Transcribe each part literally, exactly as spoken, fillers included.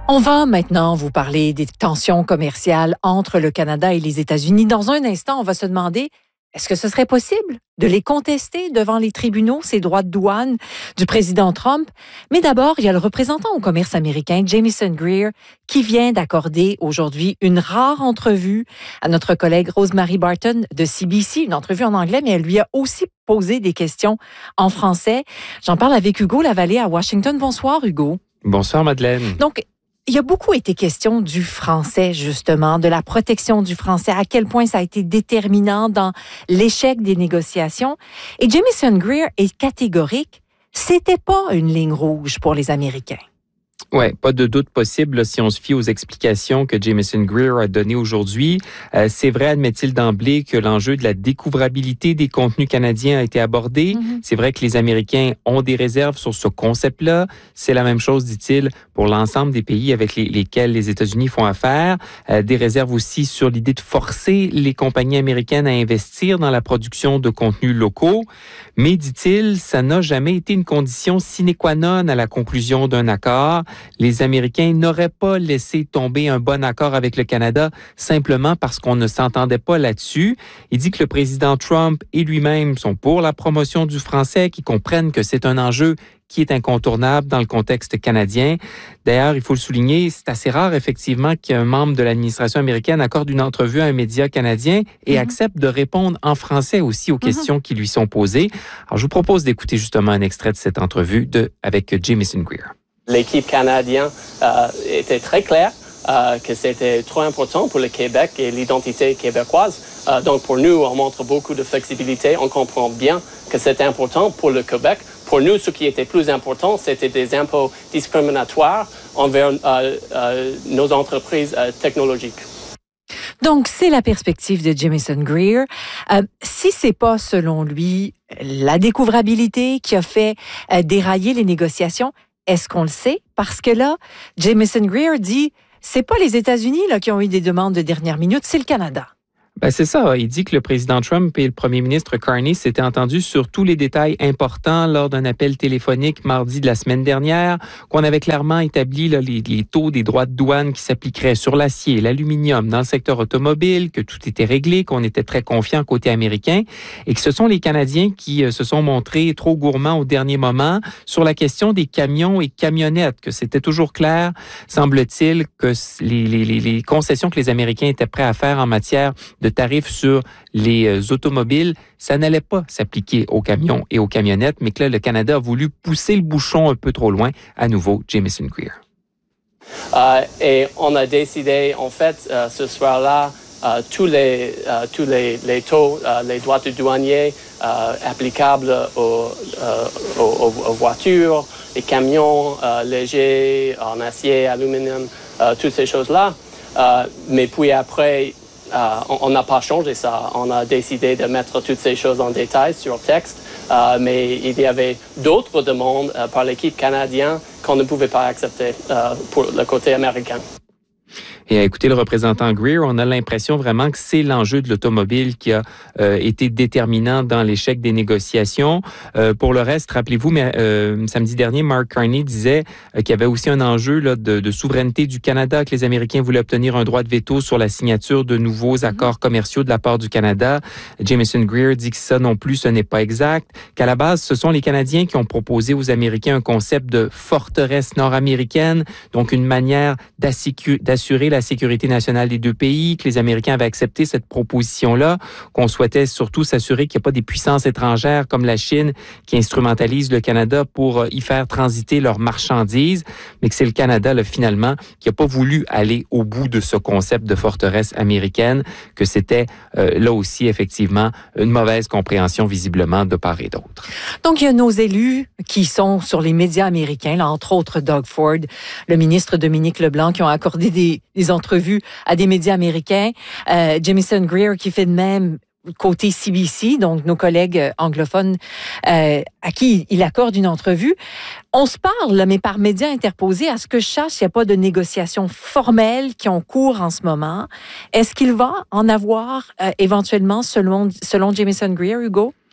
On va maintenant vous parler des tensions commerciales entre le Canada et les États-Unis. Dans un instant, on va se demander, est-ce que ce serait possible de les contester devant les tribunaux, ces droits de douane du président Trump? Mais d'abord, il y a le représentant au commerce américain, Jamieson Greer, qui vient d'accorder aujourd'hui une rare entrevue à notre collègue Rosemary Barton de C B C, une entrevue en anglais, mais elle lui a aussi posé des questions en français. J'en parle avec Hugo Lavallée à Washington. Bonsoir, Hugo. Bonsoir, Madeleine. Donc, il y a beaucoup été question du français, justement, de la protection du français, à quel point ça a été déterminant dans l'échec des négociations. Et Jamieson Greer est catégorique. C'était pas une ligne rouge pour les Américains. Oui, pas de doute possible là, si on se fie aux explications que Jamieson Greer a données aujourd'hui. Euh, c'est vrai, admet-il d'emblée, que l'enjeu de la découvrabilité des contenus canadiens a été abordé. Mm-hmm. C'est vrai que les Américains ont des réserves sur ce concept-là. C'est la même chose, dit-il, pour l'ensemble des pays avec les, lesquels les États-Unis font affaire. Euh, des réserves aussi sur l'idée de forcer les compagnies américaines à investir dans la production de contenus locaux. Mais, dit-il, ça n'a jamais été une condition sine qua non à la conclusion d'un accord. Les Américains n'auraient pas laissé tomber un bon accord avec le Canada simplement parce qu'on ne s'entendait pas là-dessus. Il dit que le président Trump et lui-même sont pour la promotion du français, qu'ils comprennent que c'est un enjeu qui est incontournable dans le contexte canadien. D'ailleurs, il faut le souligner, c'est assez rare, effectivement, qu'un membre de l'administration américaine accorde une entrevue à un média canadien et mm-hmm. accepte de répondre en français aussi aux mm-hmm. questions qui lui sont posées. Alors, je vous propose d'écouter justement un extrait de cette entrevue de, avec Jamieson Greer. L'équipe canadienne euh, était très claire euh, que c'était trop important pour le Québec et l'identité québécoise. Euh, donc, pour nous, on montre beaucoup de flexibilité. On comprend bien que c'est important pour le Québec. Pour nous, ce qui était plus important, c'était des impôts discriminatoires envers euh, euh, nos entreprises euh, technologiques. Donc, c'est la perspective de Jamieson Greer. Euh, si c'est pas, selon lui, la découvrabilité qui a fait euh, dérailler les négociations, est-ce qu'on le sait? Parce que là, Jamieson Greer dit, c'est pas les États-Unis là, qui ont eu des demandes de dernière minute, c'est le Canada. Ben c'est ça. Il dit que le président Trump et le premier ministre Carney s'étaient entendus sur tous les détails importants lors d'un appel téléphonique mardi de la semaine dernière, qu'on avait clairement établi là, les, les taux des droits de douane qui s'appliqueraient sur l'acier, l'aluminium, dans le secteur automobile, que tout était réglé, qu'on était très confiant côté américain et que ce sont les Canadiens qui euh, se sont montrés trop gourmands au dernier moment sur la question des camions et camionnettes, que c'était toujours clair, semble-t-il, que les, les, les concessions que les Américains étaient prêts à faire en matière de de tarifs sur les automobiles, ça n'allait pas s'appliquer aux camions et aux camionnettes, mais que là, le Canada a voulu pousser le bouchon un peu trop loin. À nouveau, Jamieson Greer. Euh, et on a décidé, en fait, euh, ce soir-là, euh, tous les, euh, tous les, les taux, euh, les droits de douanier euh, applicables aux, euh, aux, aux voitures, les camions euh, légers, en acier, aluminium, euh, toutes ces choses-là. Euh, mais puis après, Euh, on n'a pas changé ça. On a décidé de mettre toutes ces choses en détail sur texte, euh, mais il y avait d'autres demandes euh, par l'équipe canadienne qu'on ne pouvait pas accepter euh, pour le côté américain. Et à écouter le représentant Greer, on a l'impression vraiment que c'est l'enjeu de l'automobile qui a euh, été déterminant dans l'échec des négociations. Euh, pour le reste, rappelez-vous, mais, euh, samedi dernier, Mark Carney disait euh, qu'il y avait aussi un enjeu là, de, de souveraineté du Canada, que les Américains voulaient obtenir un droit de veto sur la signature de nouveaux accords commerciaux de la part du Canada. Jamieson Greer dit que ça non plus, ce n'est pas exact, qu'à la base, ce sont les Canadiens qui ont proposé aux Américains un concept de forteresse nord-américaine, donc une manière d'assurer la la sécurité nationale des deux pays, que les Américains avaient accepté cette proposition-là, qu'on souhaitait surtout s'assurer qu'il n'y a pas des puissances étrangères comme la Chine qui instrumentalisent le Canada pour y faire transiter leurs marchandises, mais que c'est le Canada, là, finalement, qui n'a pas voulu aller au bout de ce concept de forteresse américaine, que c'était euh, là aussi, effectivement, une mauvaise compréhension, visiblement, de part et d'autre. Donc, il y a nos élus qui sont sur les médias américains, là, entre autres Doug Ford, le ministre Dominique Leblanc, qui ont accordé des, des entrevues à des médias américains. Euh, Jamieson Greer qui fait de même côté C B C, donc nos collègues anglophones euh, à qui il accorde une entrevue. On se parle, mais par médias interposés. À ce que je sache, il n'y a pas de négociations formelles qui ont cours en ce moment. Est-ce qu'il va en avoir euh, éventuellement selon, selon Jamieson Greer, Hugo?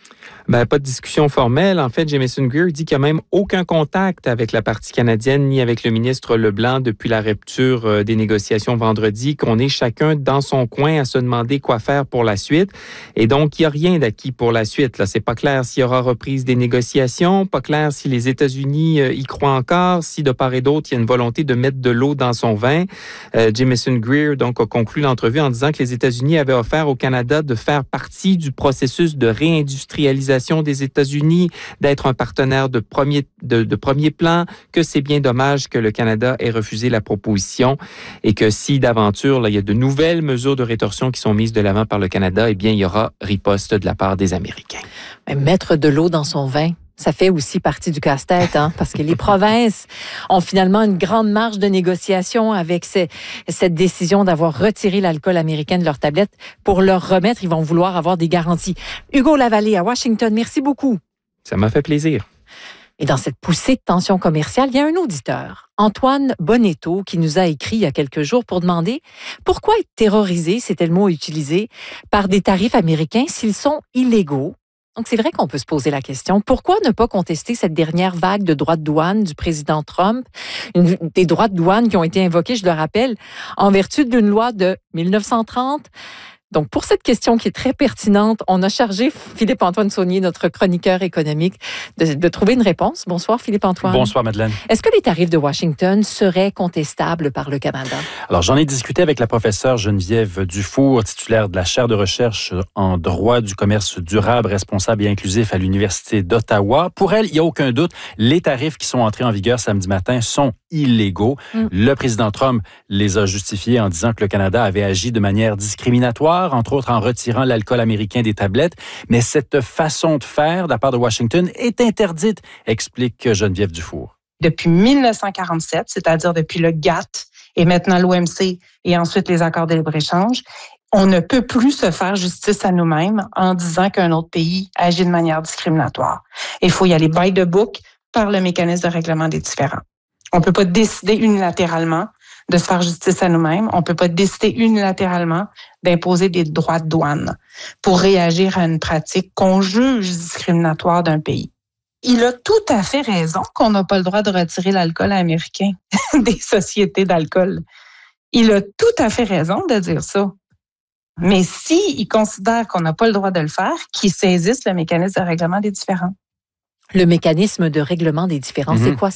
Ben, pas de discussion formelle. En fait, Jamieson Greer dit qu'il n'y a même aucun contact avec la partie canadienne ni avec le ministre Leblanc depuis la rupture des négociations vendredi, qu'on est chacun dans son coin à se demander quoi faire pour la suite. Et donc, il n'y a rien d'acquis pour la suite. Là, c'est pas clair s'il y aura reprise des négociations, pas clair si les États-Unis y croient encore, si de part et d'autre, il y a une volonté de mettre de l'eau dans son vin. Euh, Jamieson Greer donc a conclu l'entrevue en disant que les États-Unis avaient offert au Canada de faire partie du processus de réindustrialisation des États-Unis, d'être un partenaire de premier, de, de premier plan, que c'est bien dommage que le Canada ait refusé la proposition et que si d'aventure, là, il y a de nouvelles mesures de rétorsion qui sont mises de l'avant par le Canada, eh bien, il y aura riposte de la part des Américains. Mais mettre de l'eau dans son vin, ça fait aussi partie du casse-tête, hein, parce que les provinces ont finalement une grande marge de négociation avec ces, cette décision d'avoir retiré l'alcool américain de leur tablette. Pour leur remettre, ils vont vouloir avoir des garanties. Hugo Lavallée à Washington, merci beaucoup. Ça m'a fait plaisir. Et dans cette poussée de tension commerciale, il y a un auditeur, Antoine Bonetto, qui nous a écrit il y a quelques jours pour demander pourquoi être terrorisé, c'était le mot utilisé, par des tarifs américains s'ils sont illégaux. Donc, c'est vrai qu'on peut se poser la question, pourquoi ne pas contester cette dernière vague de droits de douane du président Trump, une, des droits de douane qui ont été invoqués, je le rappelle, en vertu d'une loi de dix-neuf cent trente. Donc, pour cette question qui est très pertinente, on a chargé Philippe-Antoine Saunier, notre chroniqueur économique, de, de trouver une réponse. Bonsoir, Philippe-Antoine. Bonsoir, Madeleine. Est-ce que les tarifs de Washington seraient contestables par le Canada? Alors, j'en ai discuté avec la professeure Geneviève Dufour, titulaire de la chaire de recherche en droit du commerce durable, responsable et inclusif à l'Université d'Ottawa. Pour elle, il n'y a aucun doute, les tarifs qui sont entrés en vigueur samedi matin sont illégaux. Mm. Le président Trump les a justifiés en disant que le Canada avait agi de manière discriminatoire, entre autres en retirant l'alcool américain des tablettes. Mais cette façon de faire de la part de Washington est interdite, explique Geneviève Dufour. Depuis dix-neuf cent quarante-sept, c'est-à-dire depuis le G A T T et maintenant l'O M C et ensuite les accords de libre-échange, on ne peut plus se faire justice à nous-mêmes en disant qu'un autre pays agit de manière discriminatoire. Il faut y aller by the book par le mécanisme de règlement des différends. On ne peut pas décider unilatéralement de se faire justice à nous-mêmes. On ne peut pas décider unilatéralement d'imposer des droits de douane pour réagir à une pratique qu'on juge discriminatoire d'un pays. Il a tout à fait raison qu'on n'a pas le droit de retirer l'alcool américain des sociétés d'alcool. Il a tout à fait raison de dire ça. Mais s'il considère qu'on n'a pas le droit de le faire, qu'il saisisse le mécanisme de règlement des différends. Le mécanisme de règlement des différends, mm-hmm. c'est quoi